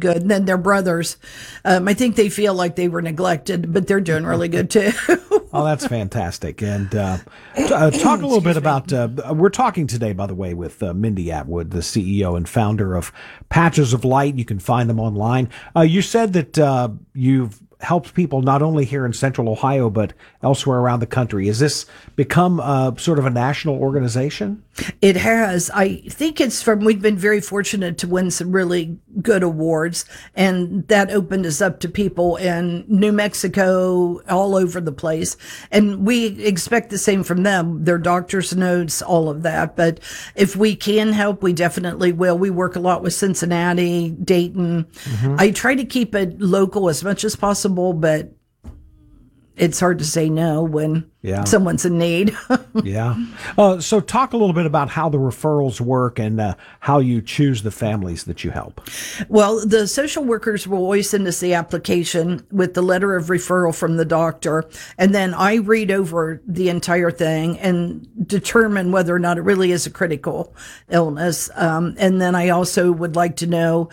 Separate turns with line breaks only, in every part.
good. And then their brothers, I think they feel like they were neglected, but they're doing really good too.
Oh, that's fantastic. And talk a little bit about, we're talking today, by the way, with Mindy Atwood, the CEO and founder of Patches of Light. You can find them online. You said that you've helped people not only here in Central Ohio, but elsewhere around the country. Has this become sort of a national organization?
It has. I think we've been very fortunate to win some really good awards, and that opened us up to people in New Mexico, all over the place. And we expect the same from them, their doctor's notes, all of that. But if we can help, we definitely will. We work a lot with Cincinnati, Dayton. I try to keep it local as much as possible, but it's hard to say no when someone's in need.
So talk a little bit about how the referrals work and how you choose the families that you help.
Well, the social workers will always send us the application with the letter of referral from the doctor. And then I read over the entire thing and determine whether or not it really is a critical illness. And then I also would like to know,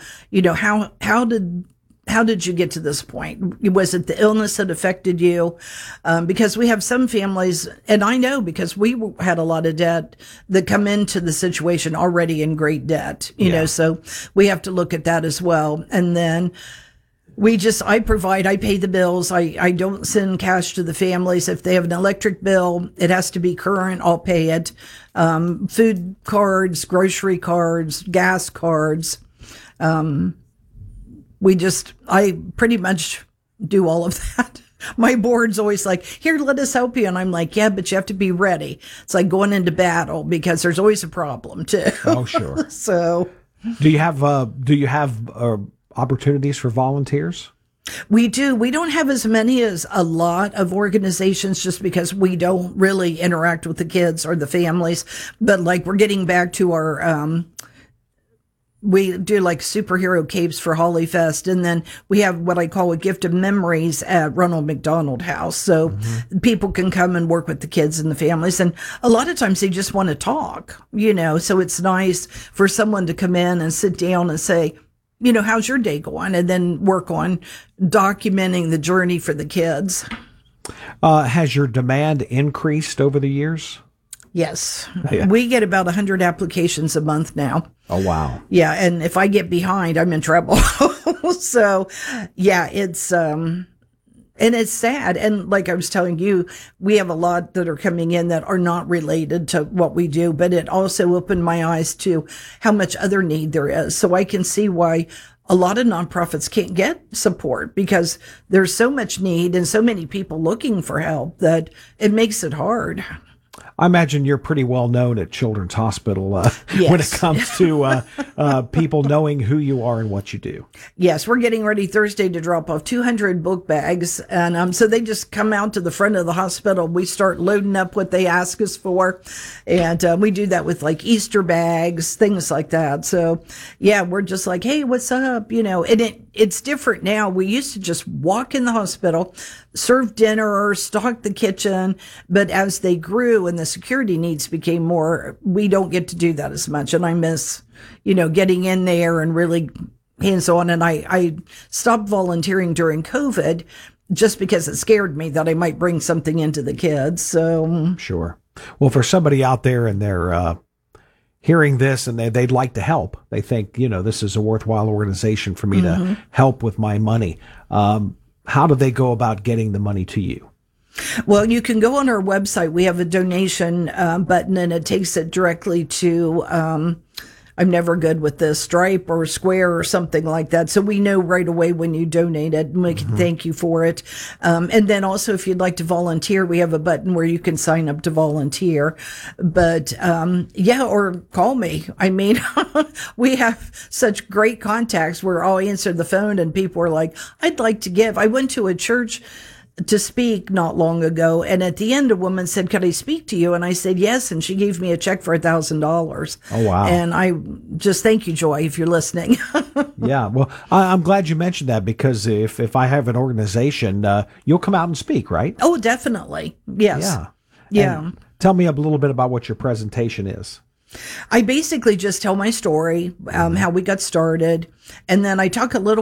how did you get to this point? Was it the illness that affected you? Because we have some families, and I know because we had a lot of debt that come into the situation already in great debt, you know, so we have to look at that as well. And then I pay the bills. I don't send cash to the families. If they have an electric bill, it has to be current. I'll pay it. Food cards, grocery cards, gas cards. I pretty much do all of that. My board's always like, here, let us help you. And I'm like, yeah, but you have to be ready. It's like going into battle because there's always a problem too.
Oh, sure.
So
do you have opportunities for volunteers?
We do. We don't have as many as a lot of organizations just because we don't really interact with the kids or the families. But like we're getting back to our, we do like superhero capes for Hollyfest, and then we have what I call a gift of memories at Ronald McDonald House. So people can come and work with the kids and the families. And a lot of times they just want to talk, so it's nice for someone to come in and sit down and say, how's your day going? And then work on documenting the journey for the kids.
Has your demand increased over the years?
Yes. We get about 100 applications a month now.
Oh, wow.
Yeah. And if I get behind, I'm in trouble. So, yeah, it's, and it's sad. And like I was telling you, we have a lot that are coming in that are not related to what we do, but it also opened my eyes to how much other need there is. So I can see why a lot of nonprofits can't get support because there's so much need and so many people looking for help that it makes it hard.
I imagine you're pretty well known at Children's Hospital when it comes to people knowing who you are and what you do.
Yes, we're getting ready Thursday to drop off 200 book bags. And so they just come out to the front of the hospital. We start loading up what they ask us for. And we do that with like Easter bags, things like that. So, yeah, we're just like, hey, what's up? And it's different now. We used to just walk in the hospital, serve dinner, stock the kitchen. But as they grew and the security needs became more, we don't get to do that as much. And I miss, getting in there and really hands-on. And I stopped volunteering during COVID just because it scared me that I might bring something into the kids. So
sure. Well, for somebody out there and they're hearing this and they'd like to help, they think, this is a worthwhile organization for me to help with my money. How do they go about getting the money to you?
Well, you can go on our website. We have a donation button, and it takes it directly to, I'm never good with this, Stripe or Square or something like that. So we know right away when you donate it, and we can thank you for it. And then also, if you'd like to volunteer, we have a button where you can sign up to volunteer. But or call me. I mean, we have such great contacts where I'll answer the phone and people are like, I'd like to give. I went to a church to speak not long ago, and at the end a woman said, could I speak to you? And I said yes, and she gave me a check for $1,000.
Oh, wow.
And I just thank you, Joy, if you're listening.
Yeah, well, I'm glad you mentioned that, because if I have an organization, you'll come out and speak, right?
Oh, definitely. Yes. Yeah.
And tell me a little bit about what your presentation is.
I basically just tell my story, how we got started, and then I talk a little